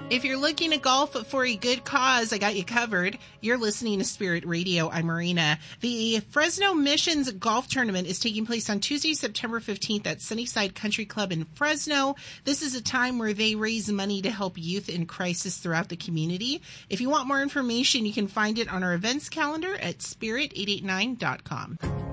If you're looking to golf for a good cause, I got you covered. You're listening to Spirit Radio. I'm Marina. The Fresno Missions Golf Tournament is taking place on Tuesday, September 15th at Sunnyside Country Club in Fresno. This is a time where they raise money to help youth in crisis throughout the community. If you want more information, you can find it on our events calendar at spirit889.com.